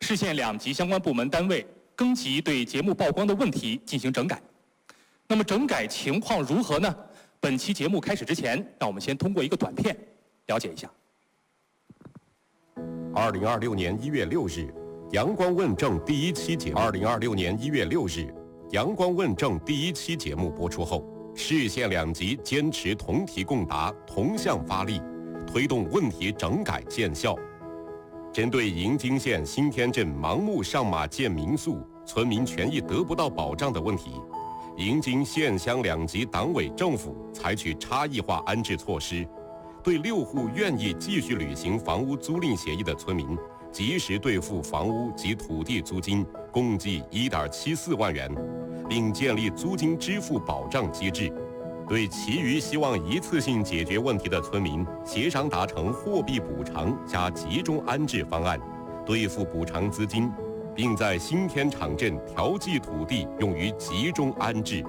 市县2级相关部门单位更集对节目曝光的问题进行整改。那么整改情况如何呢？本期节目开始之前，让我们先通过一个短片了解一下。 2026年1月6日，阳光问政第1期节目。2026年1月6日，阳光问政第1期节目播出后，市县2级坚持同题共答、同向发力，推动问题整改见效。针对营京县新天镇盲目上马建民宿，村民权益得不到保障的问题，营京县乡2级党委政府采取差异化安置措施，对6户愿意继续履行房屋租赁协议的村民，及时兑付房屋及土地租金，共计1.74万元，并建立租金支付保障机制。对其余希望一次性解决问题的村民，协商达成货币补偿加集中安置方案，兑付补偿资金，并在新天场镇调剂土地用于集中安置。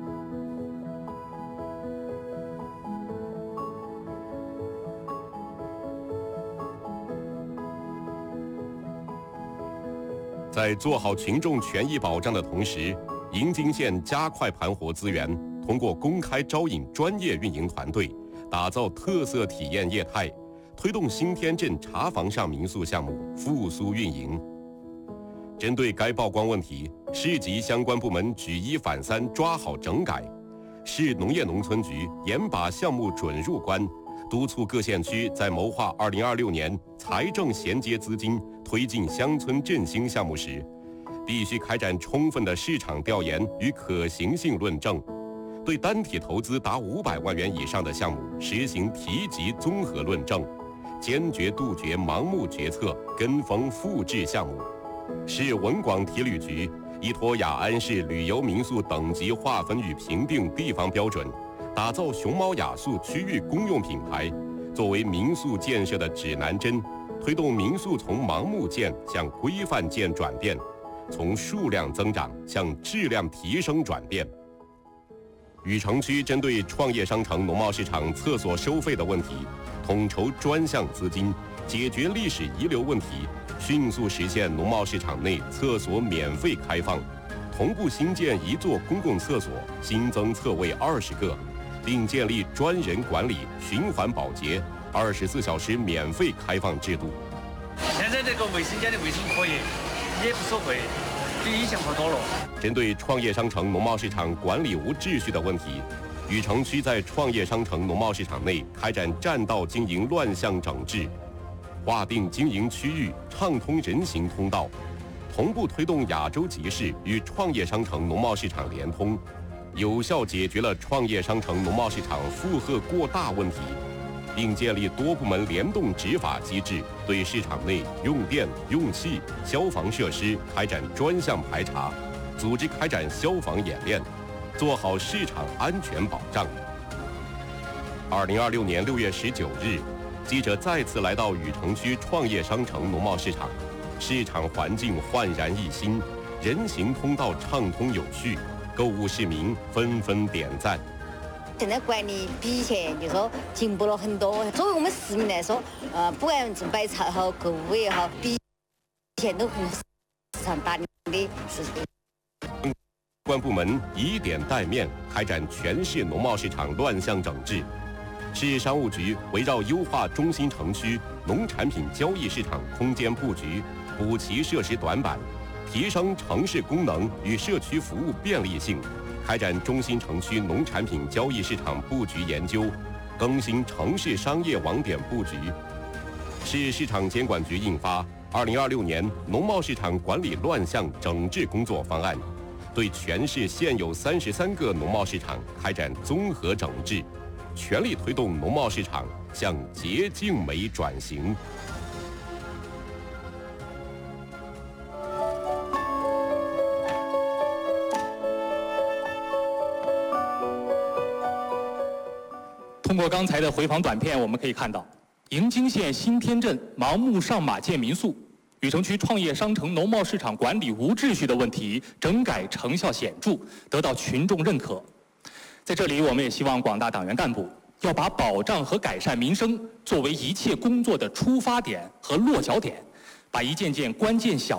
在做好群众权益保障的同时，营京县加快盘活资源，通过公开招引专业运营团队，打造特色体验业态，推动新天镇茶房上民宿项目复苏运营。针对该曝光问题，市级相关部门举1反3，抓好整改。市农业农村局严把项目准入关，督促各县区在谋划2026年财政衔接资金推进乡村振兴项目时，必须开展充分的市场调研与可行性论证，对单体投资达500万元以上的项目实行提级综合论证，坚决杜绝盲目决策、跟风复制项目。市文广体旅局依托雅安市旅游民宿等级划分与评定地方标准，打造熊猫雅宿区域公用品牌，作为民宿建设的指南针，推动民宿从盲目建向规范建转变，从数量增长向质量提升转变。禹城区针对创业商城农贸市场厕所收费的问题，统筹专项资金，解决历史遗留问题，迅速实现农贸市场内厕所免费开放，同步新建1座公共厕所，新增厕位20个，并建立专人管理循环保洁24小时免费开放制度。 现在这个卫生间的卫生可以，也不收费，比以前好多了。 针对创业商城农贸市场管理无秩序的问题，禹城区在创业商城农贸市场内开展占道经营乱象整治，划定经营区域，畅通人行通道，同步推动亚洲集市与创业商城农贸市场联通，有效解决了创业商城农贸市场负荷过大问题，并建立多部门联动执法机制，对市场内用电、用气、消防设施开展专项排查，组织开展消防演练，做好市场安全保障。2026年6月19日，记者再次来到禹城区创业商城农贸市场，市场环境焕然一新，人行通道畅通有序，购物市民纷纷点赞。 现在管理比以前就说进步了很多。作为我们市民来说，不管是买菜也好，购物也好，比以前都市场打理的是。 相关部门以点带面，开展全市农贸市场乱象整治。市商务局围绕优化中心城区农产品交易市场空间布局，补齐设施短板，提升城市功能与社区服务便利性，开展中心城区农产品交易市场布局研究，更新城市商业网点布局。市市场监管局印发《2026年农贸市场管理乱象整治工作方案》，对全市现有33个农贸市场开展综合整治，全力推动农贸市场向洁净美转型。 通过刚才的回访短片，我们可以看到，营京县新天镇盲目上马建民宿，禹城区创业商城农贸市场管理无秩序的问题整改成效显著，得到群众认可。在这里，我们也希望广大党员干部要把保障和改善民生作为一切工作的出发点和落脚点，把一件件关键小